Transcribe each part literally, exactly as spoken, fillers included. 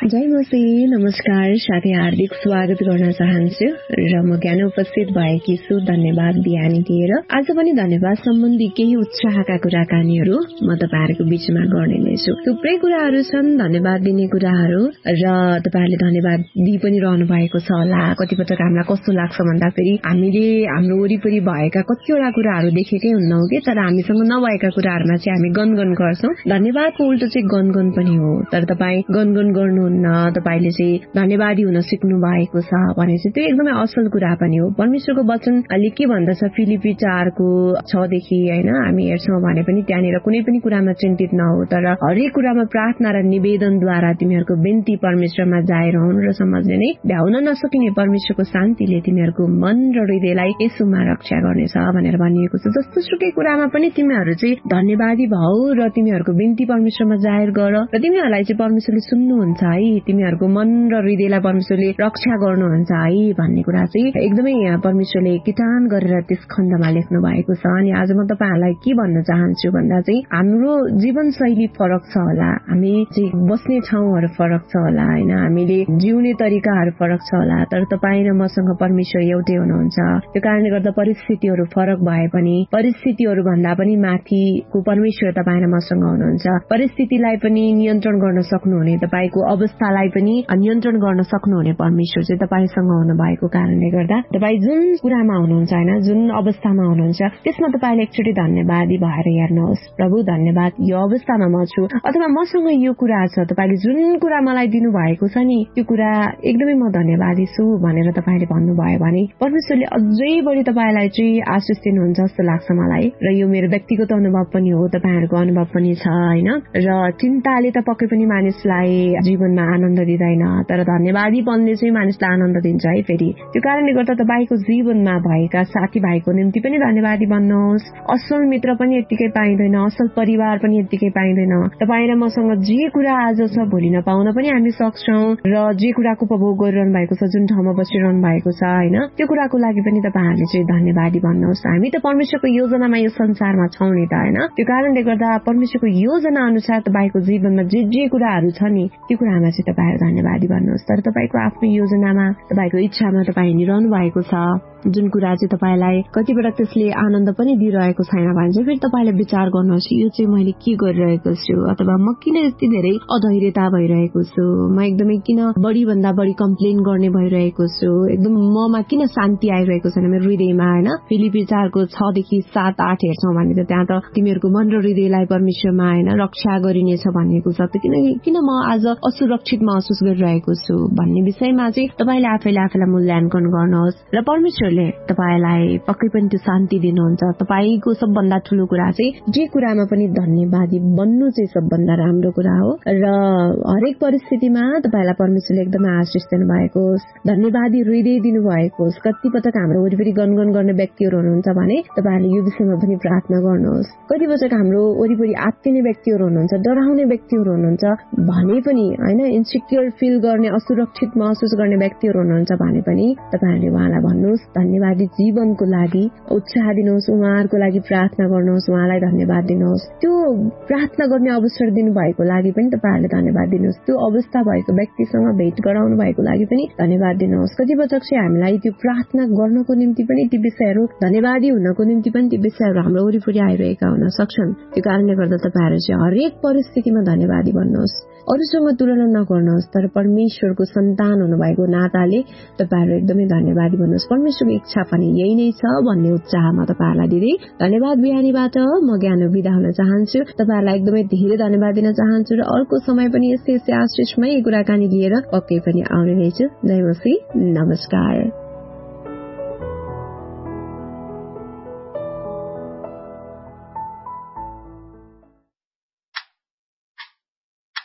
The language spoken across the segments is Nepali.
जय मसी, नमस्कार साथै हार्दिक स्वागत गर्न चाहन्छु र म ज्ञान उपस्थित भएकी छु। धन्यवाद बिहानी दिएर आज पनि धन्यवाद सम्बन्धी केही उत्साहका कुराकानीहरू म तपाईहरुको बीचमा गर्ने नै छु। थुप्रै कुराहरू छन् धन्यवाद दिने कुराहरू र तपाईहरुले धन्यवाद दिइ पनि रहनु भएको छ होला। कति पटक हामीलाई कस्तो लाग्छ भन्दा फेरि हामीले हाम्रो वरिपरि भएका कतिवटा कुराहरू देखेकै हुन्नौ के, तर हामीसँग नभएका कुराहरुमा चाहिँ हामी गनगन गर्छौं। धन्यवादको उल्टो चाहिँ गनगन पनि हो। तर तपाई गनगन गर्नु न तपाईले चाहिँ धन्यवादी हुन सिक्नु भएको छ भने चाहिँ त्यो एकदमै असल कुरा पनि हो। परमेश्वरको वचनले के भन्दछ फिलिपी चार को छ देखि हैन हामी हेर्छौं भने पनि त्यहाँनिर कुनै पनि कुरामा चिन्तित नहो, तर हरेक कुरामा प्रार्थना र निवेदनद्वारा तिमीहरूको बिन्ती परमेश्वरमा जाइरहनु र सम्झले नै भ्याउन नसकिने परमेश्वरको शान्तिले तिमीहरूको मन र हृदयलाई यसुमा रक्षा गर्नेछ भनेर भनिएको छ। जस्तो सुकै कुरामा पनि तिमीहरू चाहिँ धन्यवादी भऊ र तिमीहरूको बिन्ती परमेश्वरमा जाहेर गर र तिमीहरूलाई चाहिँ परमेश्वरले सुन्नुहुन्छ है, तिमीहरूको मन र हृदयलाई परमेश्वरले रक्षा गर्नुहुन्छ है भन्ने कुरा चाहिँ एकदमै परमेश्वरले किटान गरेर त्यस खण्डमा लेख्नु भएको छ। अनि आज म तपाईहरुलाई के भन्न चाहन्छु भन्दा चाहिँ हाम्रो जीवनशैली फरक छ होला, हामी चाहिँ बस्ने ठाउँहरू फरक छ होला हैन, हामीले जिउने तरिकाहरू फरक छ होला, तर तपाई र मसँग परमेश्वर एउटै हुनुहुन्छ। त्यो कारणले गर्दा परिस्थितिहरू फरक भए पनि परिस्थितिहरू भन्दा पनि माथिको परमेश्वर तपाई र मसँग हुनुहुन्छ। परिस्थितिलाई पनि नियन्त्रण गर्न सक्नुहुने, तपाईको अवस्थालाई पनि नियन्त्रण गर्न सक्नुहुने परमेश्वर चाहिँ तपाईसँग हुनु भएको कारणले गर्दा तपाई जुन कुरामा हुनुहुन्छ हैन, जुन अवस्थामा हुनुहुन्छ त्यसमा तपाईले एकचोटी धन्यवादी भएर हेर्नुहोस्। प्रभु धन्यवाद, यो अवस्थामा म छु अथवा मसँग यो कुरा छ, तपाईले जुन कुरा मलाई दिनु भएको छ नि त्यो कुरा एकदमै म धन्यवादी छु भनेर तपाईले भन्नुभयो भने परमेश्वरले अझै बढी तपाईलाई चाहिँ आशीष दिनुहुन्छ जस्तो लाग्छ मलाई। र यो मेरो व्यक्तिगत अनुभव पनि हो, तपाईहरुको अनुभव पनि छ हैन। र चिन्ताले त पक्कै पनि मानिसलाई जीवनमा आनन्द दिँदैन, तर धन्यवादी बन्ने चाहिँ मानिसलाई आनन्द दिन्छ है। फेरि त्यो कारणले गर्दा तपाईको जीवनमा भएका साथीभाइको निम्ति पनि धन्यवादी बन्नुहोस्। असल मित्र पनि यतिकै पाइँदैन, असल परिवार पनि यतिकै पाइँदैन। तपाई र मसँग जे कुरा आज छ भोलि नपाउन पनि हामी सक्छौं र जे कुराको उपभोग गरिरहनु भएको छ, जुन ठाउँमा बसिरहनु भएको छ हैन, त्यो कुराको लागि पनि तपाईहरुले चाहिँ धन्यवादी बन्नुहोस्। हामी त परमेश्वरको योजनामा यो संसारमा छौं नि त हैन। त्यो कारणले गर्दा परमेश्वरको योजना अनुसार तपाईको जीवनमा जे जे कुराहरू छ नि त्यो कुरामा चाहिँ तपाईहरु धन्यवादी बन्नुहोस्। तर तपाईको आफ्नो योजनामा तपाईको इच्छामा तपाई हिँडिरहनु भएको छ, जुन कुरा चाहिँ तपाईलाई कतिपटक त्यसले आनन्द पनि दिइरहेको छैन भने चाहिँ फेरि तपाईले विचार गर्नुहोस्, यो चाहिँ मैले के गरिरहेको छु अथवा म किन यति धेरै अधैर्यता भइरहेको छु, म एकदमै किन बढी भन्दा बढी कम्प्लेन गर्ने भइरहेको छु, एकदम ममा किन शान्ति आइरहेको छैन मेरो हृदयमा हैन। फिलिपी चार को छ देखि सात आठ हेर्छौं भने त त्यहाँ त तिमीहरूको मन र हृदयलाई परमेश्वरमा हैन रक्षा गरिनेछ भनेको छ। त किन किन म आज असुरक्षित महसुस गरिरहेको छु भन्ने विषयमा चाहिँ तपाईले आफैले आफैलाई मूल्याङ्कन गर्नुहोस् र परमेश्वरले तपाईलाई पक्कै पनि त्यो शान्ति दिनुहुन्छ। तपाईको सबभन्दा ठूलो कुरा चाहिँ जे कुरामा पनि धन्यवादी बन्नु चाहिँ सबभन्दा राम्रो कुरा हो र हरेक परिस्थितिमा तपाईलाई परमेश्वरले एकदमै आशीष दिनु भएको होस्, धन्यवादी हृदय दिनु भएको होस्। कति पटक हाम्रो वरिपरि गनगन गर्ने व्यक्तिहरू हुनुहुन्छ भने तपाईहरुले यो विषयमा पनि प्रार्थना गर्नुहोस्। कति पटक हाम्रो वरिपरि आत्तिने व्यक्तिहरू हुनुहुन्छ, डराउने व्यक्तिहरू हुनुहुन्छ भने पनि हैन, इन्सिक्योर फिल गर्ने, असुरक्षित महसुस गर्ने व्यक्तिहरू हुनुहुन्छ भने पनि तपाईहरुले उहाँलाई भन्नुहोस् धन्यवादी जीवनको लागि उत्साह दिनुहोस्, उहाँहरुको लागि प्रार्थना गर्नुहोस्, उहाँलाई धन्यवाद दिनुहोस्। त्यो प्रार्थना गर्ने अवसर दिनु भएको लागि पनि तपाईहरुले धन्यवाद दिनुहोस्। त्यो अवस्था भएको व्यक्तिसँग भेट गराउनु भएको लागि पनि धन्यवाद दिनुहोस्। कति पटक चाहिँ हामीलाई त्यो प्रार्थना गर्नको निम्ति पनि ती विषयहरू, धन्यवादी हुनको निम्ति पनि ती विषयहरू हाम्रो वरिपरि आइरहेका हुन सक्छन्। त्यो कारणले गर्दा तपाईहरु चाहिँ हरेक परिस्थितिमा धन्यवादी बन्नुहोस्, अरूसँग तुलना नगर्नुहोस्, तर परमेश्वरको सन्तान हुनुभएको नाताले तपाईहरु एकदमै धन्यवादी बन्नुहोस्। परमेश्वरको इच्छा पनि यही नै छ भन्ने उत्साहमा तपाईहरुलाई दिदै धन्यवाद बिहानीबाट म ज्ञान बिदा हुन चाहन्छु। तपाईहरुलाई एकदमै धेरै धन्यवाद दिन चाहन्छु र अर्को समय पनि यस्तै यस्तै आशिषमय कुराकानी लिएर पक्कै पनि आउने नै छु। जय मसी, नमस्कार।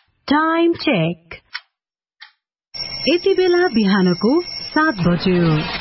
Time check. यति बेला बिहानको सात बज्यो।